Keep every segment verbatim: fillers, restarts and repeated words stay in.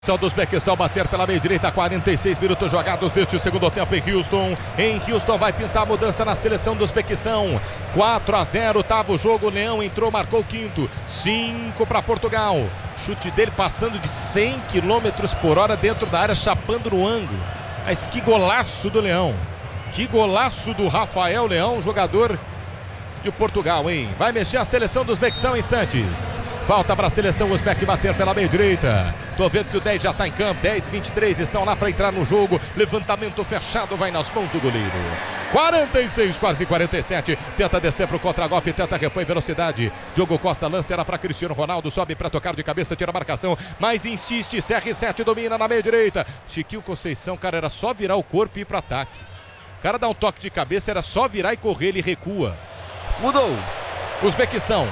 São do Uzbequistão bater pela meia direita, quarenta e seis minutos jogados deste segundo tempo em Houston. Em Houston vai pintar mudança na seleção do Uzbequistão. quatro a zero, tava o jogo, o Leão entrou, marcou o quinto. cinco para Portugal. Chute dele passando de cem quilômetros por hora dentro da área, chapando no ângulo. Mas que golaço do Leão. Que golaço do Rafael Leão, jogador de Portugal, hein? Vai mexer a seleção do Uzbequistão em instantes. Falta para a seleção Uzbek bater pela meia direita. Tô vendo que o dez já está em campo. dez e vinte e três estão lá para entrar no jogo. Levantamento fechado, vai nas mãos do goleiro. quarenta e seis, quase quarenta e sete. Tenta descer para o contragolpe, tenta repõe velocidade. Diogo Costa lança, era para Cristiano Ronaldo. Sobe para tocar de cabeça, tira a marcação. Mas insiste, C R sete domina na meia direita. Chiquinho Conceição, cara, era só virar o corpo e ir para ataque. O cara dá um toque de cabeça, era só virar e correr, ele recua. Mudou. Uzbequistão.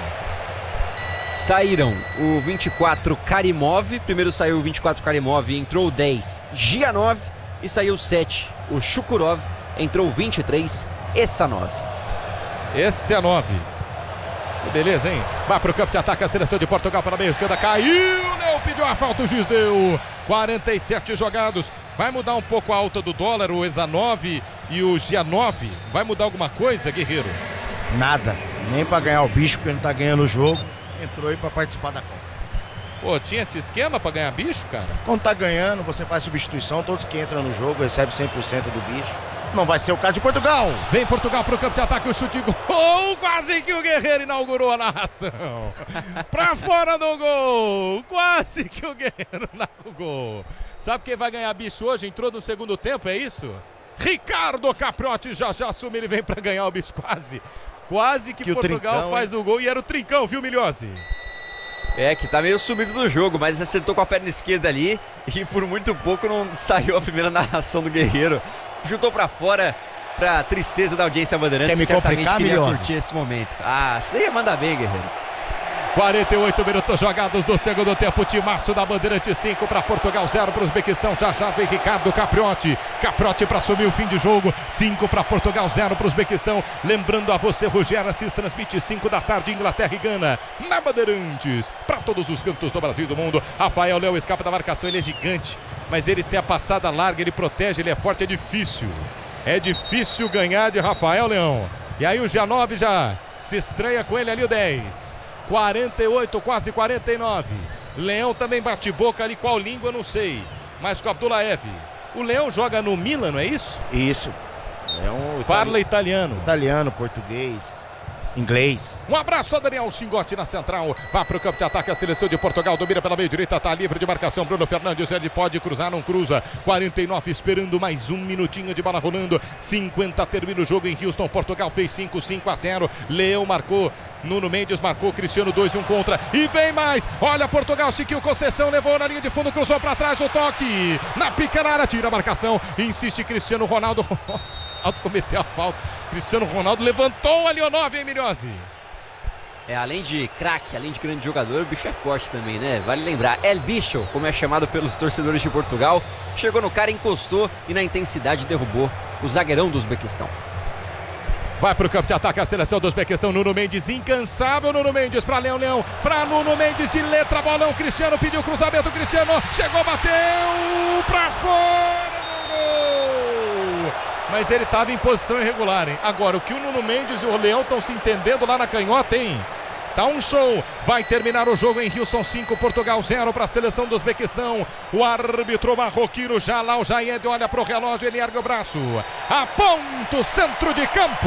Saíram o vinte e quatro Karimov. Primeiro saiu o vinte e quatro Karimov, entrou o dez Gianov. E saiu o sete, o Shukurov. Entrou o vinte e três Essanov. Esse é nove. Beleza, hein? Vai pro campo de ataque a seleção de Portugal para a meia esquerda. Caiu, Léo pediu a falta, o juiz deu. quarenta e sete jogados. Vai mudar um pouco a alta do dólar, o Essanov e o Gianov. Vai mudar alguma coisa, guerreiro? Nada, nem para ganhar o bicho, porque não tá ganhando o jogo. Entrou aí para participar da Copa. Pô, tinha esse esquema para ganhar bicho, cara? Quando tá ganhando, você faz substituição, todos que entram no jogo recebem cem por cento do bicho. Não vai ser o caso de Portugal. Vem Portugal pro campo de ataque, o chute gol, quase que o Guerreiro inaugurou a narração. Pra fora do gol, quase que o Guerreiro inaugurou. Sabe quem vai ganhar bicho hoje? Entrou no segundo tempo, é isso? Ricardo Capriotti já já assume, ele vem pra ganhar o bicho quase. Quase que, que Portugal trincão, faz hein? O gol e era o Trincão, viu, Milhose? É, que tá meio sumido do jogo, mas acertou com a perna esquerda ali e por muito pouco não saiu a primeira narração do Guerreiro. Chutou pra fora, pra tristeza da audiência Bandeirantes. Quer me complicar, queria Milhose? curtir esse momento. Ah, você ia mandar bem, Guerreiro. quarenta e oito minutos jogados do segundo tempo. Timaço da Bandeirante, cinco para Portugal, zero para o Uzbequistão. Já já vem Ricardo Capriotti. Capriotti para assumir o fim de jogo. cinco para Portugal, zero para o Uzbequistão. Lembrando a você, Rogério Assis transmite cinco da tarde, Inglaterra e Gana. Na Bandeirantes, para todos os cantos do Brasil e do mundo. Rafael Leão escapa da marcação, ele é gigante. Mas ele tem a passada larga, ele protege, ele é forte, é difícil. É difícil ganhar de Rafael Leão. E aí o Gianov já se estreia com ele ali o dez. quarenta e oito, quase quarenta e nove. Leão também bate boca ali, qual língua, não sei. Mas com Abdullaev. O Leão joga no Milan, não é isso? Isso. Leão Parla italiano. Italiano, português, inglês. Um abraço a Daniel Xingotti na central. Vai para o campo de ataque a seleção de Portugal. Domina pela meia direita, está livre de marcação. Bruno Fernandes, ele pode cruzar, não cruza. quarenta e nove esperando mais um minutinho de bola rolando. cinquenta termina o jogo em Houston. Portugal fez cinco, cinco a zero. Leão marcou. Nuno Mendes marcou, Cristiano dois, um contra. E vem mais. Olha Portugal, Chiquinho Conceição levou na linha de fundo, cruzou para trás o toque. Na pequena área, tira a marcação. Insiste Cristiano Ronaldo. Nossa, Ronaldo cometeu a falta. Cristiano Ronaldo levantou ali o nove, hein, Milhose? É, além de craque, além de grande jogador, o bicho é forte também, né? Vale lembrar, El Bicho, como é chamado pelos torcedores de Portugal, chegou no cara, encostou e na intensidade derrubou o zagueirão do Uzbequistão. Vai para o campo de ataque a seleção do Uzbequistão. Nuno Mendes, incansável. Nuno Mendes para Leão, Leão. Para Nuno Mendes de letra, bolão. Cristiano pediu cruzamento. Cristiano chegou, bateu para fora do gol. Mas ele estava em posição irregular, hein? Agora, o que o Nuno Mendes e o Leão estão se entendendo lá na canhota, hein? Tá um show. Vai terminar o jogo em Houston, cinco, Portugal zero para a seleção do Uzbequistão. O árbitro marroquino Jalal Jayed olha para o relógio, ele ergue o braço. Aponta o centro de campo.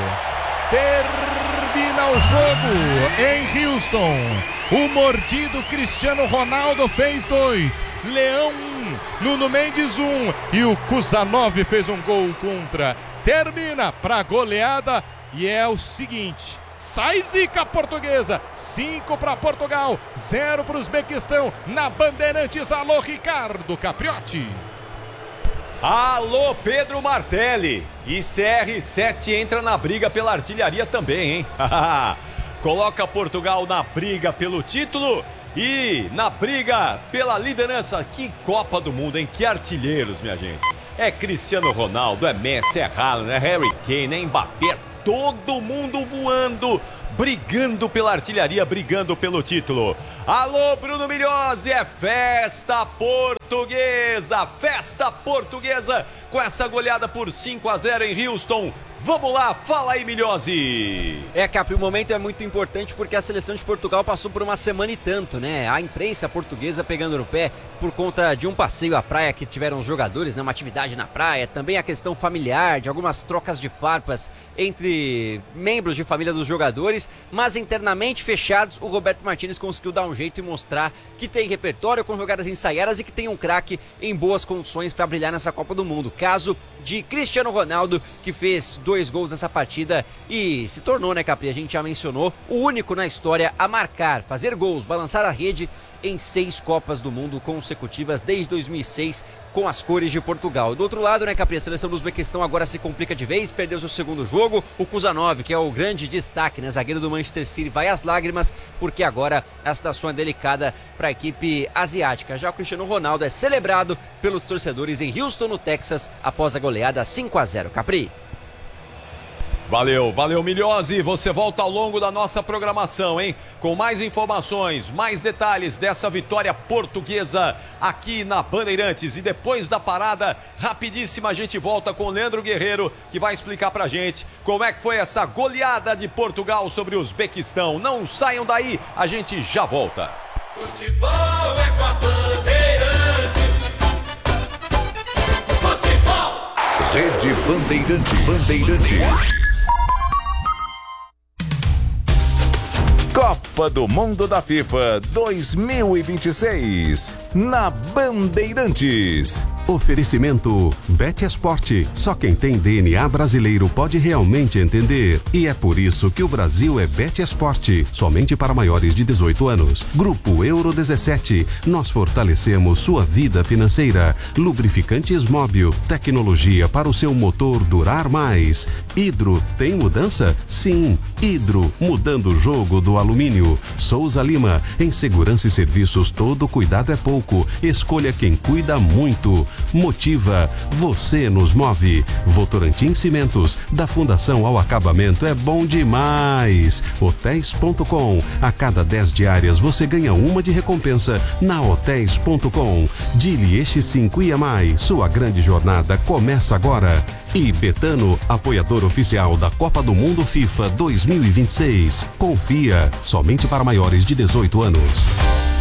Termina o jogo em Houston. O mordido Cristiano Ronaldo fez dois. Leão um, Nuno Mendes um. E o Kuzanov fez um gol contra. Termina para goleada e é o seguinte... Sai zica portuguesa, cinco para Portugal, zero para o Uzbequistão, na Bandeirantes. Alô, Ricardo Capriotti. Alô, Pedro Martelli. E C R sete entra na briga pela artilharia também, hein? Coloca Portugal na briga pelo título e na briga pela liderança. Que Copa do Mundo, hein? Que artilheiros, minha gente. É Cristiano Ronaldo, é Messi, é Haaland, é Harry Kane, é Mbappé. Todo mundo voando. brigando pela artilharia, brigando pelo título. Alô, Bruno Milhozzi, é festa portuguesa, festa portuguesa com essa goleada por cinco a zero em Houston. Vamos lá, fala aí, Milhozzi. É, Capri, o momento é muito importante porque a seleção de Portugal passou por uma semana e tanto, né? A imprensa portuguesa pegando no pé por conta de um passeio à praia que tiveram os jogadores, né? Uma atividade na praia, também a questão familiar, de algumas trocas de farpas entre membros de família dos jogadores, mas internamente fechados, o Roberto Martínez conseguiu dar um jeito e mostrar que tem repertório com jogadas ensaiadas e que tem um craque em boas condições para brilhar nessa Copa do Mundo. Caso de Cristiano Ronaldo, que fez dois gols nessa partida e se tornou, né, Capri, a gente já mencionou, o único na história a marcar, fazer gols, balançar a rede em seis Copas do Mundo consecutivas desde dois mil e seis com as cores de Portugal. Do outro lado, né, Capri, a seleção do Uzbequistão agora se complica de vez, perdeu seu segundo jogo. O Kuzanov, que é o grande destaque, né, zagueiro do Manchester City, vai às lágrimas porque agora a situação é delicada para a equipe asiática. Já o Cristiano Ronaldo é celebrado pelos torcedores em Houston, no Texas, após a goleada cinco a zero. Capri. Valeu, valeu, Milhozzi. Você volta ao longo da nossa programação, hein? Com mais informações, mais detalhes dessa vitória portuguesa aqui na Bandeirantes. E depois da parada, rapidíssima, a gente volta com o Leandro Guerreiro, que vai explicar pra gente como é que foi essa goleada de Portugal sobre o Uzbequistão. Não saiam daí, a gente já volta. Futebol é com a Bandeirantes. Futebol. Rede Bandeirantes. Bandeirantes. Copa do Mundo da FIFA dois mil e vinte e seis na Bandeirantes. Oferecimento Betesport. Só quem tem D N A brasileiro pode realmente entender. E é por isso que o Brasil é Betesport. Somente para maiores de dezoito anos. Grupo Euro dezessete. Nós fortalecemos sua vida financeira. Lubrificantes Móbil. Tecnologia para o seu motor durar mais. Hidro. Tem mudança? Sim. Hidro. Mudando o jogo do alumínio. Souza Lima. Em segurança e serviços, todo cuidado é pouco. Escolha quem cuida muito. Motiva, você nos move. Votorantim Cimentos, da fundação ao acabamento é bom demais. Hotéis ponto com, a cada dez diárias você ganha uma de recompensa na Hotéis ponto com. Dili Eixi cinco I A M I, sua grande jornada começa agora. E Betano, apoiador oficial da Copa do Mundo FIFA dois mil e vinte e seis. Confia, somente para maiores de dezoito anos.